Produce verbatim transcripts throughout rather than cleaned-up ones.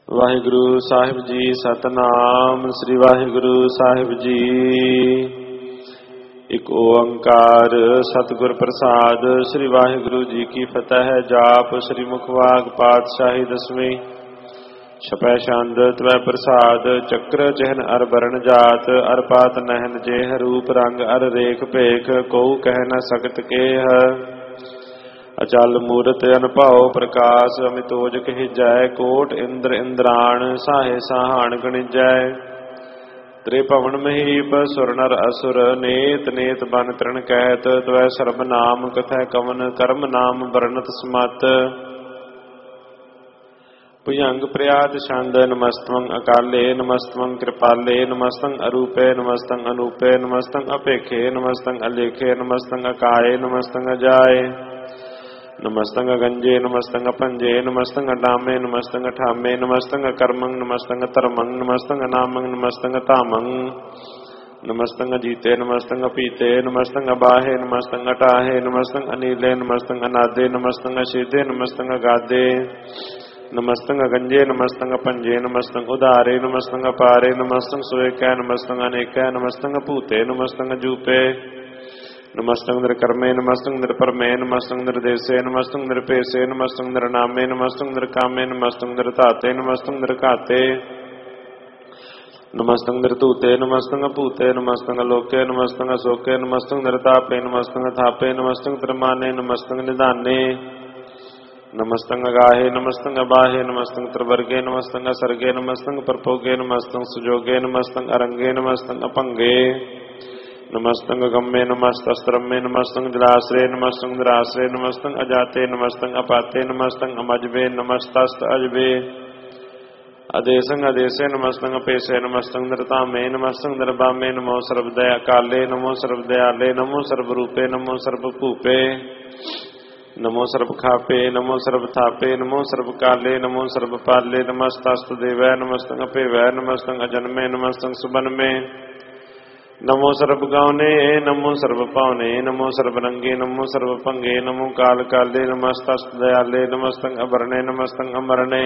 ਵਾਹਿਗੁਰੂ ਸਾਹਿਬ ਜੀ। ਸਤਨਾਮ ਸ੍ਰੀ ਵਾਹਿਗੁਰੂ ਸਾਹਿਬ ਜੀ। ਇੱਕ ਓੰਕਾਰ ਸਤਿਗੁਰ ਪ੍ਰਸਾਦ। ਸ੍ਰੀ ਵਾਹਿਗੁਰੂ ਜੀ ਕੀ ਫਤਿਹ। ਜਾਪ ਸ੍ਰੀ ਮੁਖਵਾਗ ਪਾਤਸ਼ਾਹੀ ਦਸਵੀਂ। ਛਪੈ ਛੰਦ ਤਵੈ ਪ੍ਰਸਾਦ। ਚੱਕਰ ਚਿਹਨ ਅਰ ਬਰਨ ਜਾਤ। ਅਰ ਪਾਤ ਨਹਿਨ ਜੇਹ ਰੂਪ ਰੰਗ ਅਰ ਰੇਖ ਭੇਖ। ਕਉ ਕਹਿ ਨ ਸਕਤ ਕੇਹ। ਅਚਲ ਮੂਰਤ ਅਨਭਉ ਪ੍ਰਕਾਸ਼। ਅਮਿਤੋਜ ਕਹਿਜੈ ਕੋਟ ਇੰਦਰ ਇੰਦਰਾਣ। ਸਾਹੇ ਸਾਹਾਣ ਗਣਿਜੈ। ਤ੍ਰਿਭਵਨ ਮਹੀਪ ਸੁਰ ਨਰ ਅਸੁਰ। ਨੇਤ ਨੇਤ ਬਨ ਤ੍ਰਿਣ ਕਹਿਤ। ਤਵੈ ਸਰਬ ਨਾਮ ਕਥੈ ਕਵਨ। ਕਰਮ ਨਾਮ ਬਰਨਤ ਸਮਤ। ਭੁਜੰਗ ਪ੍ਰਿਆਤ ਛੰਦ। ਨਮਸਤੰ ਅਕਾਲੇ ਨਮਸਤੰ ਕਿਰਪਾਲੇ। ਨਮਸਤੰ ਅਰੂਪੇ ਨਮਸਤੰ ਅਨੂਪੇ। ਨਮਸਤੰ ਅਪੇਖੇ ਨਮਸਤੰ ਅਲੇਖੇ। ਨਮਸਤੰ ਅਕਾਏ ਨਮਸਤੰ ਅਜਾਏ। ਨਮਸਤੰ ਗੰਜੇ ਨਮਸਤੰ ਭੰਜੇ। ਨਮਸਤੰ ਡਾਮੇ ਨਮਸਤੰ ਠਾਮੇ। ਨਮਸਤੰ ਕਰਮੰ ਨਮਸਤੰ ਧਰਮੰ। ਨਮਸਤੰ ਨਾਮੰ ਨਮਸਤੰ ਧਾਮੰ। ਨਮਸਤੰ ਜੀਤੇ ਨਮਸਤੰ ਪੀਤੇ। ਨਮਸਤੰ ਬਾਹੇ ਨਮਸਤੰ ਟਾਹੇ। ਨਮਸਤੰ ਅਨੀਲੇ ਨਮਸਤੰ ਅਨਾਦੇ। ਨਮਸਤੰ ਅਸ਼ੀਦੇ ਨਮਸਤੰ ਅਗਾਦੇ। ਨਮਸਤੰ ਗੰਜੇ ਨਮਸਤੰ ਭੰਜੇ। ਨਮਸਤੰ ਉਧਾਰੇ ਨਮਸਤੰ ਅਪਾਰੇ। ਨਮਸਤੰ ਸੋਇਕੈ ਨਮਸਤੰ ਅਨੇਕੈ। ਨਮਸਤੰ ਭੂਤੇ ਨਮਸਤੰ ਜੂਪੇ। ਨਮਸਤੰ ਨਿਰਕਰਮੇ ਨਮਸਤੰ ਨਿਰਪਰਮੇ। ਨਮਸਤੰ ਨਿਰਦੇਸੇ ਨਮਸਤੰ ਨਿਰਪੇਸੇ। ਨਮਸਤੰ ਨਿਰਨਾਮੇ ਨਮਸਤੰ ਨਿਰਕਾਮੇ। ਨਮਸਤੰ ਨਿਰਧਾਤੇ ਨਮਸਤੰ ਨਿਰਘਾਤੇ। ਨਮਸਤੰ ਨਿਰਧੂਤੇ ਨਮਸਤੰ ਭੂਤੇ। ਨਮਸਤੰ ਲੋਕੇ ਨਮਸਤੰ ਅਸੋਕੇ। ਨਮਸਤੰ ਨਿਰਤਾਪੇ ਨਮਸਤੰ ਥਾਪੇ। ਨਮਸਤੰ ਤ੍ਰਮਾਨੇ ਨਮਸਤੰ ਨਿਧਾਨੇ। ਨਮਸਤੰ ਅਗਾਹੇ ਨਮਸਤੰ ਅਬਾਹੇ। ਨਮਸਤੰ ਤ੍ਰਿਵਰਗੇ ਨਮਸਤੰ ਅਸਰਗੇ। ਨਮਸਤੰ ਪਰਪੋਗੇ ਨਮਸਤੰ ਸੁਜੋਗੇ। ਨਮਸਤੰ ਅਰੰਗੇ ਨਮਸਤੰ ਅਭੰਗੇ। ਨਮਸਤੰ ਗੰਮੇ ਨਮਸਤਸਤਰਮੇ। ਨਮਸਤੰ ਜਲਾਸਰੇ ਨਮਸਤੰ ਨਿਰਾਸਰੇ। ਨਮਸਤੰ ਅਜਾਤੇ ਨਮਸਤੰ ਅਪਾਤੇ। ਨਮਸਤੰ ਅਮਜਬੇ ਨਮਸਤਸਤ ਅਜਬੇ। ਅਦੇਸੰ ਅਦੇਸੇ ਨਮਸਤੰ ਅਪੇਸੇ। ਨਮਸਤੰ ਨਿਰਤਾਮੇ ਨਮਸਤੰ ਨਿਰਬਾਮੇ। ਨਮੋ ਸਰਬਦੈ ਅਕਾਲੇ। ਨਮੋ ਸਰਬਦਿਆਲੇ। ਨਮੋ ਸਰਬ ਰੂਪੇ। ਨਮੋ ਸਰਬ ਭੂਪੇ। ਨਮੋ ਸਰਬ ਖਾਪੇ। ਨਮੋ ਸਰਬ ਥਾਪੇ। ਨਮੋ ਸਰਬ ਕਾਲੇ। ਨਮੋ ਸਰਬ ਪਾਲੇ। ਨਮਸਤਸਤ ਦੇਵੈ ਨਮਸਤੰ ਅਭੇਵੈ। ਨਮਸਤੰ ਅਜਨਮੇ ਨਮਸਤੰ ਸੁਬਨਮੇ। ਨਮੋ ਸਰਬ ਗਾਉਨੇ ਨਮੋ ਸਰਬ ਪਾਉਨੇ। ਨਮੋ ਸਰਬ ਰੰਗੇ ਨਮੋ ਸਰਬ ਭੰਗੇ। ਨਮੋ ਕਾਲ ਕਾਲੇ। ਨਮਸਤਸਤ ਦਇਆਲੇ। ਨਮਸਤੰ ਅਬਰਣੇ ਨਮਸਤੰ ਅਮਰਣੇ।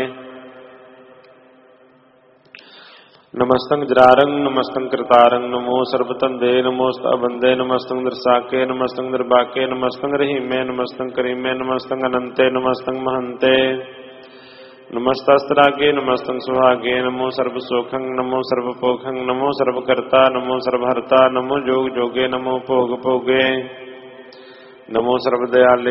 ਨਮਸਤੰ ਜਰਾਰੰ ਨਮਸਤੰ ਕਰਤਾਰੰ। ਨਮੋ ਸਰਬ ਧੰਦੇ ਨਮੋਸਤ ਅਬੰਦੇ। ਨਮਸਤੰ ਦਰਸਾਕੇ ਨਮਸਤੰ ਦਰਬਾਕੇ। ਨਮਸਤੰ ਰਹੀਮੇ ਨਮਸਤੰ ਕਰੀਮੇ। ਨਮਸਤੰ ਅਨੰਤੇ ਨਮਸਤੰ ਮਹੰਤੇ। ਨਮਸਤਸਤਰਾਗੇ ਨਮਸਤੰ ਸੁਹਾਗੇ। ਨਮੋ ਸਰਬ ਸੋਖੰ ਨਮੋ ਸਰਬ ਪੋਖੰ। ਨਮੋ ਸਰਬ ਕਰਤਾ ਨਮੋ ਸਰਬ ਹਰਤਾ। ਨਮੋ ਜੋਗ ਜੋਗੇ। ਨਮੋ ਭੋਗ ਭੋਗੇ। ਨਮੋ ਸਰਬ ਦਇਆਲੇ